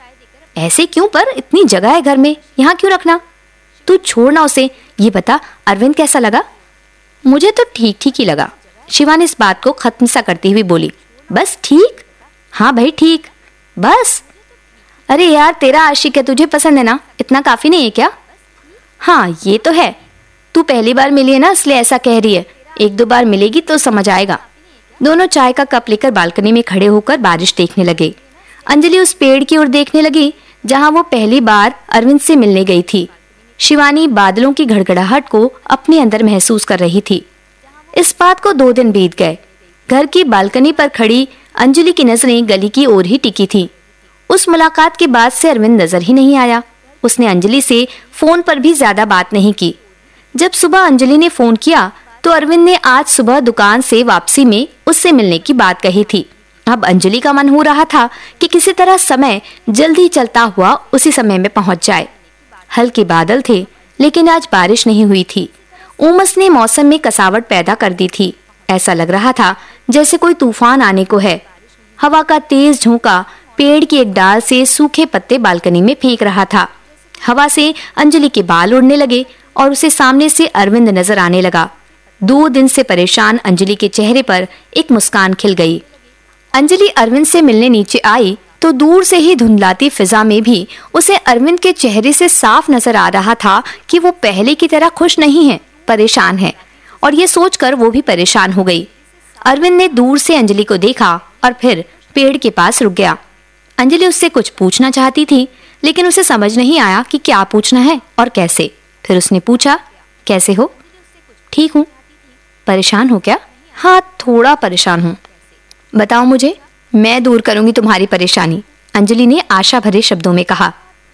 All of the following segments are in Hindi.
ऐसे क्यों, पर इतनी जगह है घर में, यहाँ क्यों रखना? तू छोड़ ना उसे। ये बता, अरविंद कैसा लगा? मुझे तो ठीक ठीक ही लगा। शिवानी इस बात को खत्म सा करती हुई बोली। बस ठीक? हाँ भाई ठीक, बस। अरे यार, तेरा आशिक है, तुझे पसंद है ना, इतना काफी नहीं है क्या? हाँ ये तो है, तू पहली बार मिली है ना, इसलिए ऐसा कह रही है। एक दो बार मिलेगी तो समझ आएगा। दोनों चाय का कप लेकर बालकनी में खड़े होकर बारिश देखने लगे। अंजलि उस पेड़ की ओर देखने लगी जहां वो पहली बार अरविंद से मिलने गई थी। शिवानी बादलों की घड़घड़ाहट को अपने अंदर महसूस कर रही थी। इस बात को 2 दिन बीत गए। घर की बालकनी पर खड़ी अंजलि की नजरें गली की ओर ही टिकी थी। उस मुलाकात के बाद से अरविंद नजर ही नहीं आया। उसने अंजलि से फोन पर भी ज्यादा बात नहीं की। जब सुबह अंजलि ने फोन किया तो अरविंद ने आज सुबह दुकान से वापसी में उससे मिलने की बात कही थी। अब अंजलि का मन हो रहा था कि किसी तरह समय जल्दी चलता हुआ उसी समय में पहुंच जाए। हल्के बादल थे, लेकिन आज बारिश नहीं हुई थी। उमस ने मौसम में कसावट पैदा कर दी थी। ऐसा लग रहा था जैसे कोई तूफान आने को है। हवा का तेज झोंका पेड़ की एक डाल से सूखे पत्ते बालकनी में फेंक रहा था। हवा से अंजलि के बाल उड़ने लगे और उसे सामने से अरविंद नजर आने लगा। 2 दिन से परेशान अंजलि के चेहरे पर एक मुस्कान खिल गई। अंजलि अरविंद से मिलने नीचे आई तो दूर से ही धुंधलाती फिजा में भी उसे अरविंद के चेहरे से साफ नजर आ रहा था कि वो पहले की तरह खुश नहीं है, परेशान है। और ये सोचकर वो भी परेशान हो गई। अरविंद ने दूर से अंजलि को देखा और फिर पेड़ के पास रुक गया। अंजलि उससे कुछ पूछना चाहती थी, लेकिन उसे समझ नहीं आया कि क्या पूछना है और कैसे। फिर उसने पूछा, कैसे हो? ठीक हूँ। परेशान हो क्या? हाँ, थोड़ा परेशान हूँ। बताओ मुझे, मैं दूर करूंगी तुम्हारी परेशानी, अंजलि ने आशा भरे शब्दों में कहा।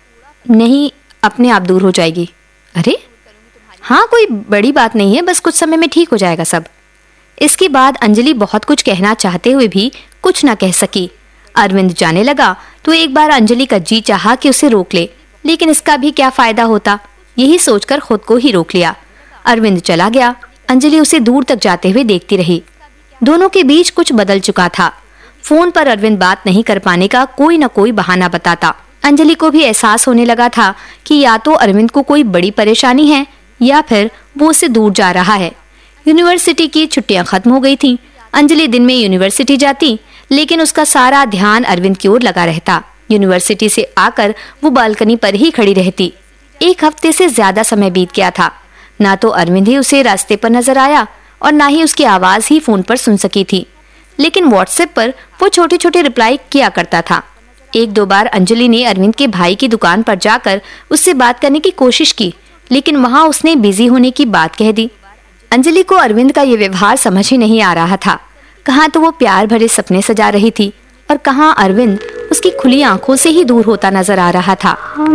नहीं, अपने आप दूर हो जाएगी। अरे हाँ, कोई बड़ी बात नहीं है, बस कुछ समय में ठीक हो जाएगा सब। इसके बाद अंजलि बहुत कुछ कहना चाहते हुए भी कुछ न कह सकी। अरविंद जाने लगा तो एक बार अंजलि का जी चाहा कि उसे रोक ले, लेकिन इसका भी क्या फायदा होता, यही सोचकर खुद को ही रोक लिया। अरविंद चला गया। अंजलि उसे दूर तक जाते हुए देखती रही। दोनों के बीच कुछ बदल चुका था। फोन पर अरविंद बात नहीं कर पाने का कोई न कोई बहाना बताता। अंजलि को भी एहसास होने लगा था कि या तो अरविंद को कोई बड़ी परेशानी है या फिर वो उससे दूर जा रहा है। यूनिवर्सिटी की छुट्टियां खत्म हो गई थीं। अंजलि दिन में यूनिवर्सिटी जाती, लेकिन उसका सारा ध्यान अरविंद की ओर लगा रहता। यूनिवर्सिटी से आकर वो बालकनी पर ही खड़ी रहती। 1 हफ्ते से ज्यादा समय बीत गया था। ना तो अरविंद ही उसे रास्ते पर नजर आया और ना ही उसकी आवाज ही फोन पर सुन सकी थी, लेकिन व्हाट्सएप पर वो छोटे छोटे रिप्लाई किया करता था। 1-2 बार अंजलि ने अरविंद के भाई की दुकान पर जाकर उससे बात करने की कोशिश की, लेकिन वहां उसने बिजी होने की बात कह दी। अंजलि को अरविंद का ये व्यवहार समझ ही नहीं आ रहा था। कहाँ तो वो प्यार भरे सपने सजा रही थी और कहाँ अरविंद उसकी खुली आंखों से ही दूर होता नजर आ रहा था।